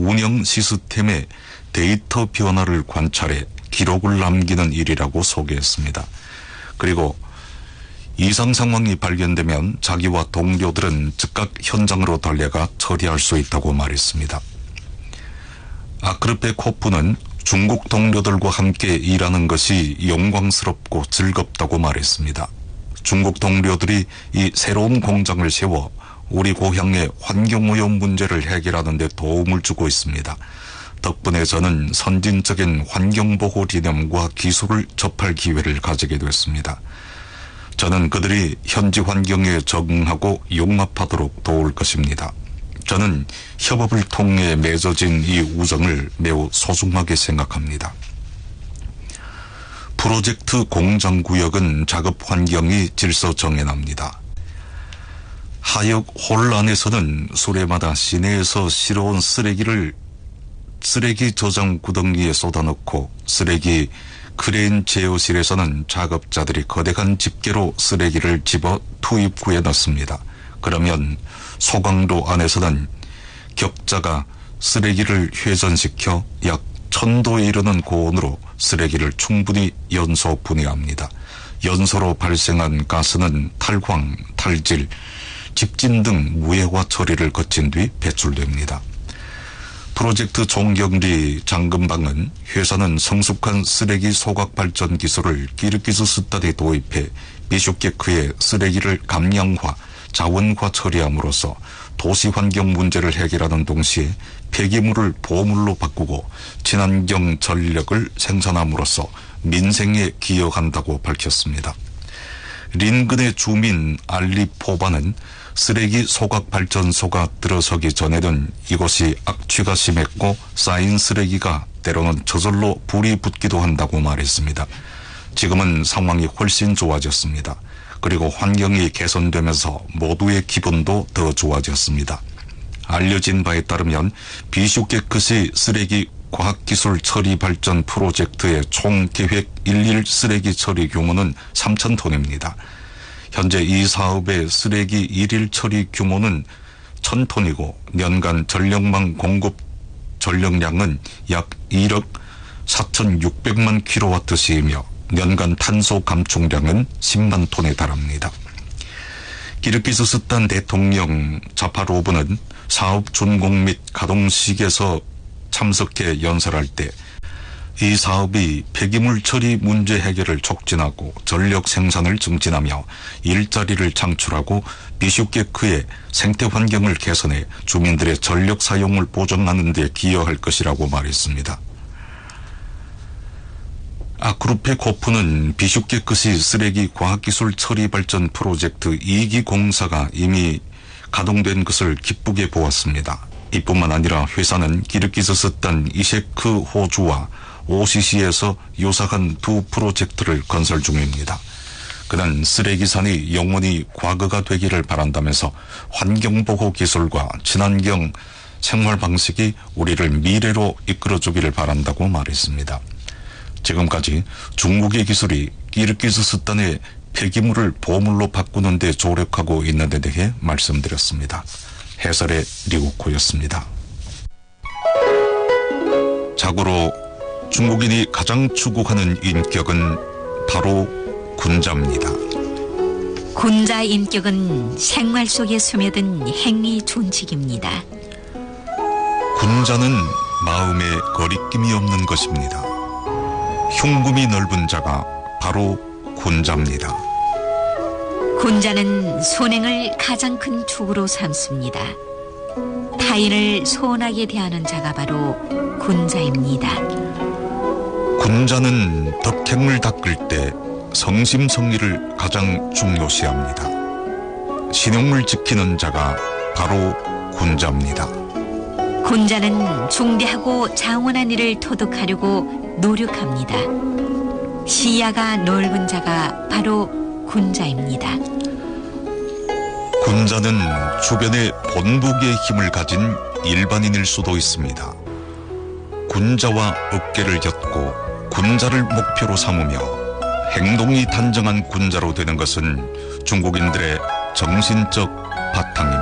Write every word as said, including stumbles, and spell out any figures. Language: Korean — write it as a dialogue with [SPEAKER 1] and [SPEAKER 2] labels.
[SPEAKER 1] 운영 시스템의 데이터 변화를 관찰해 기록을 남기는 일이라고 소개했습니다. 그리고 이상 상황이 발견되면 자기와 동료들은 즉각 현장으로 달려가 처리할 수 있다고 말했습니다. 아크르페코프는 중국 동료들과 함께 일하는 것이 영광스럽고 즐겁다고 말했습니다. 중국 동료들이 이 새로운 공장을 세워 우리 고향의 환경오염 문제를 해결하는 데 도움을 주고 있습니다. 덕분에 저는 선진적인 환경보호理念과 기술을 접할 기회를 가지게 됐습니다. 저는 그들이 현지 환경에 적응하고 융합하도록 도울 것입니다. 저는 협업을 통해 맺어진 이 우정을 매우 소중하게 생각합니다. 프로젝트 공장구역은 작업 환경이 질서 정연합니다. 하역 홀 안에서는 수레마다 시내에서 실어온 쓰레기를 쓰레기 저장 구덩이에 쏟아넣고 쓰레기 크레인 제어실에서는 작업자들이 거대한 집게로 쓰레기를 집어 투입구에 넣습니다. 그러면 소강로 안에서는 격자가 쓰레기를 회전시켜 약 천도에 이르는 고온으로 쓰레기를 충분히 연소 분해합니다. 연소로 발생한 가스는 탈광, 탈질, 집진 등 무해화 처리를 거친 뒤 배출됩니다. 프로젝트 총경리 장금방은 회사는 성숙한 쓰레기 소각 발전 기술을 키르기즈스탄에 도입해 비슈케크의 쓰레기를 감량화, 자원화 처리함으로써 도시 환경 문제를 해결하는 동시에 폐기물을 보물로 바꾸고 친환경 전력을 생산함으로써 민생에 기여한다고 밝혔습니다. 린근의 주민 알리포바는 쓰레기 소각 발전소가 들어서기 전에는 이곳이 악취가 심했고 쌓인 쓰레기가 때로는 저절로 불이 붙기도 한다고 말했습니다. 지금은 상황이 훨씬 좋아졌습니다. 그리고 환경이 개선되면서 모두의 기분도 더 좋아졌습니다. 알려진 바에 따르면 비슈케크시 쓰레기 과학기술 처리 발전 프로젝트의 총 계획 일일 쓰레기 처리 규모는 삼천 톤입니다. 현재 이 사업의 쓰레기 일일 처리 규모는 천 톤이고 년간 전력망 공급 전력량은 약 일억 사천육백만 킬로와트시이며 년간 탄소 감축량은 십만 톤에 달합니다. 키르기즈스탄 대통령 자파로브는 사업 준공 및 가동식에서 참석해 연설할 때 이 사업이 폐기물 처리 문제 해결을 촉진하고 전력 생산을 증진하며 일자리를 창출하고 비슈케크의 생태 환경을 개선해 주민들의 전력 사용을 보장하는 데 기여할 것이라고 말했습니다. 아크루페코프는 비슈케크시 쓰레기 과학기술 처리 발전 프로젝트 이 기 공사가 이미 가동된 것을 기쁘게 보았습니다. 이뿐만 아니라 회사는 키르기즈스탄 이셰크 호주와 오씨씨에서 유사한 두 프로젝트를 건설 중입니다. 그는 쓰레기산이 영원히 과거가 되기를 바란다면서 환경보호 기술과 친환경 생활 방식이 우리를 미래로 이끌어주기를 바란다고 말했습니다. 지금까지 중국의 기술이 키르기즈스탄의 폐기물을 보물로 바꾸는 데 조력하고 있는 데 대해 말씀드렸습니다. 해설의 리우코였습니다. 자고로 중국인이 가장 추구하는 인격은 바로 군자입니다.
[SPEAKER 2] 군자 인격은 생활 속에 스며든 행위 존칙입니다.
[SPEAKER 1] 군자는 마음에 거리낌이 없는 것입니다. 흉금이 넓은 자가 바로 군자입니다.
[SPEAKER 2] 군자는 손행을 가장 큰 축으로 삼습니다. 타인을 소원하게 대하는 자가 바로 군자입니다.
[SPEAKER 1] 군자는 덕행을 닦을 때 성심성의를 가장 중요시합니다. 신용을 지키는 자가 바로 군자입니다.
[SPEAKER 2] 군자는 중대하고 장원한 일을 토득하려고 노력합니다. 시야가 넓은 자가 바로 군자입니다.
[SPEAKER 1] 군자는 주변에 본보기의 힘을 가진 일반인일 수도 있습니다. 군자와 어깨를 엮고 군자를 목표로 삼으며 행동이 단정한 군자로 되는 것은 중국인들의 정신적 바탕입니다.